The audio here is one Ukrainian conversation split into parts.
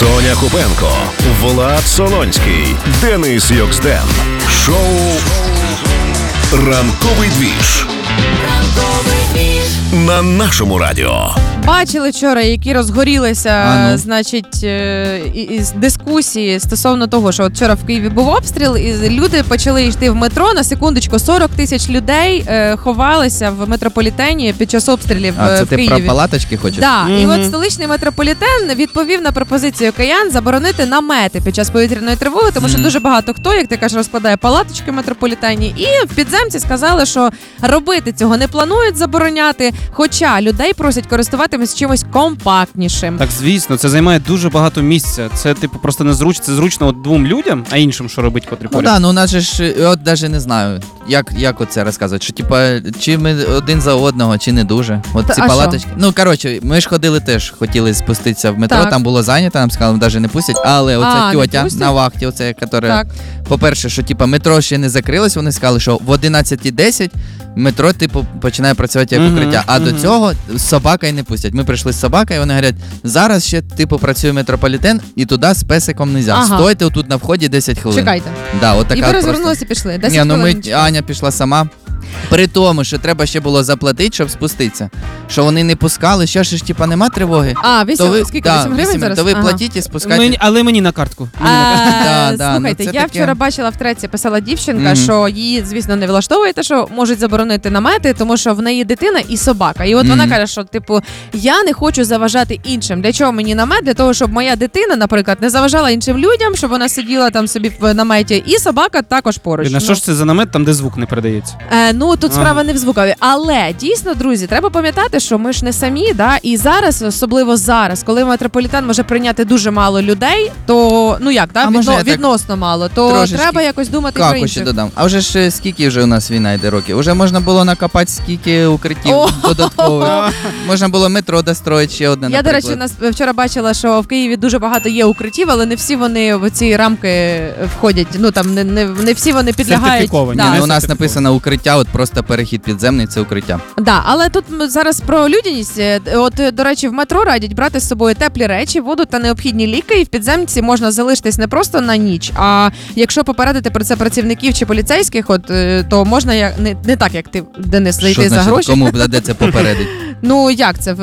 Соня Купенко, Влад Солонський, Денис Йоксден. Шоу «Ранковий двіж» на нашому радіо. Бачили вчора, які розгорілися, значить, із дискусії стосовно того, що от вчора в Києві був обстріл, і люди почали йти в метро. На секундочку, 40 тисяч людей ховалися в метрополітені під час обстрілів в Києві. А це ти про палаточки хочеш? Так, і от столичний метрополітен відповів на пропозицію киян заборонити намети під час повітряної тривоги, тому що дуже багато хто, як ти кажеш, розкладає палаточки в метрополітені. І в підземці сказали, що робити цього не планують забороняти, хоча людей просять користуватися чимось компактнішим. Так, звісно, це займає дуже багато місця. Це, типу, просто незручно. Це зручно от двом людям, а іншим що робить, котрі поряд? Ну так, у нас же ж, от навіть не знаю, як оце розказувати, що, типа, чи ми один за одного, чи не дуже. От ці палаточки. Ну, коротше, ми ж ходили теж, хотіли спуститися в метро, там було зайнято, нам сказали, навіть не пустять, але оця тьотя на вахті, оце, яка, по-перше, що, типа, метро ще не закрилось, вони сказали, що в 11:10 метро, типу, починає працювати як укриття, а до цього з собакою не пустять. Ми прийшли з собакою, вони говорять, зараз ще, типу, працює метрополітен, і туди з песиком не можна. Стойте тут на вході 10 хвилин. Чекайте. Да, от така і ви розвернулися і пішли. 10 хвилин. Аня пішла сама. При тому, що треба ще було заплатити, щоб спуститися. Що вони не пускали, ще ж, типа, нема тривоги. А, 8, скільки? 8 гривень зараз? То ви платіть і спускайте. Але мені на картку. Слухайте, я вчора бачила в треці, писала дівчинка, що її, звісно, не влаштовує те, що можуть заборонити намети, тому що в неї дитина і собака. І от вона каже, що, типу, я не хочу заважати іншим. Для чого мені намет? Для того, щоб моя дитина, наприклад, не заважала іншим людям, щоб вона сиділа там собі в наметі, і собака також поруч. На що ж це за намет, там, де звук не передається? Ну, тут справа не в звукові. Але, дійсно, друзі, треба пам'ятати, що ми ж не самі, да? І зараз, особливо зараз, коли метрополітен може прийняти дуже мало людей, то, ну як, да? Відносно мало, то треба якось думати про інших. Ще додам. А вже ж скільки вже у нас війна йде років? Уже можна було накопати скільки укриттів додаткових. Можна було метро достроїти ще одне, наприклад. Я, до речі, вчора бачила, що в Києві дуже багато є укриттів, але не всі вони в ці рамки входять. Ну, там не всі вони підлягають. Да. У нас написано укриття, от просто перехід підземний, це укриття. Да, але тут зараз про людяність. От, до речі, в метро радять брати з собою теплі речі, воду та необхідні ліки, і в підземці можна залишитись не просто на ніч, а якщо попередити про це працівників чи поліцейських, от, то можна не так, як ти, Денис, зайти за гроші. Кому доведеться попередити? Ну, як це?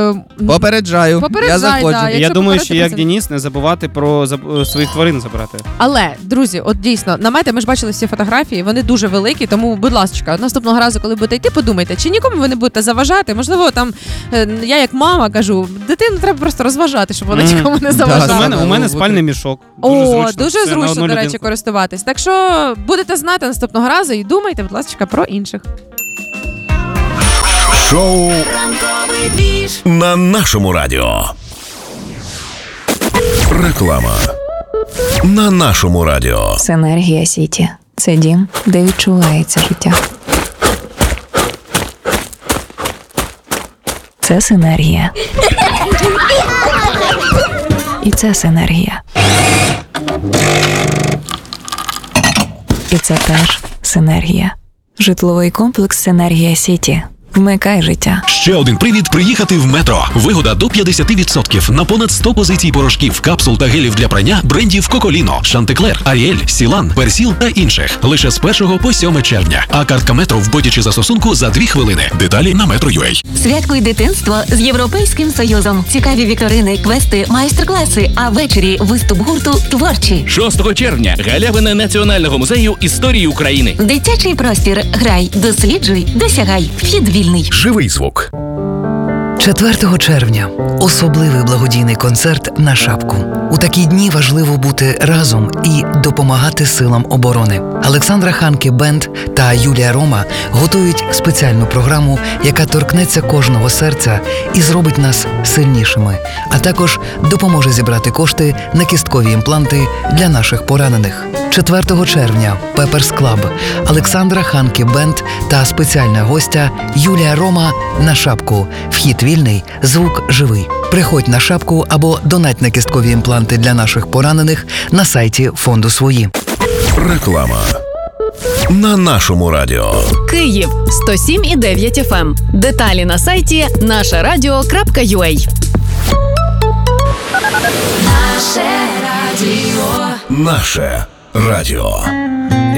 Попереджаю, я заходжу. Да, я думаю, що як Денис, не забувати про своїх тварин забрати. Але, друзі, от дійсно, намети, ми ж бачили всі фотографії, вони дуже великі, тому, будь ласка, наступного разу, коли будете йти, подумайте, чи нікому ви не будете заважати. Можливо, там, я як мама кажу, дитину треба просто розважати, щоб вона нікому не заважала. У мене спальний мішок. Дуже зручно, до речі, користуватись. Так що будете знати наступного разу і думайте, будь ласка, про інших. Шоу на нашому радіо. Реклама на нашому радіо. Синергія Сіті. Це дім, де відчувається життя. Це синергія. І це синергія. І це теж синергія. Житловий комплекс «Синергія Сіті». Вмикай життя. Ще один привід приїхати в метро. Вигода до 50% на понад 100 позицій порошків, капсул та гелів для прання брендів Коколіно, Шантеклер, Аріель, Сілан, Персіл та інших. Лише з 1 по 7 червня. А картка метро в боті чи застосунку за 2 хвилини. Деталі на Metro.ua. Святкуй дитинство з Європейським Союзом. Цікаві вікторини, квести, майстер-класи, а ввечері виступ гурту «Творчі». 6 червня. Галявина Національного музею історії України. Дитячий простір. Грай, досліджуй, досягай. Вхід вільний. Живий звук. 4 червня – особливий благодійний концерт на Шапку. У такі дні важливо бути разом і допомагати силам оборони. Олександра Ханке Бенд та Юлія Рома готують спеціальну програму, яка торкнеться кожного серця і зробить нас сильнішими, а також допоможе зібрати кошти на кісткові імпланти для наших поранених. 4 червня – Пеперс Клаб, Олександра Ханке Бенд та спеціальна гостя Юлія Рома на Шапку. Вхід вільний, звук живий. Приходь на Шапку або донать на кісткові імпланти для наших поранених на сайті фонду «Свої». Реклама на нашому радіо. Київ 107,9 FM. Деталі на сайті нашарадіо.ua. Наше радіо.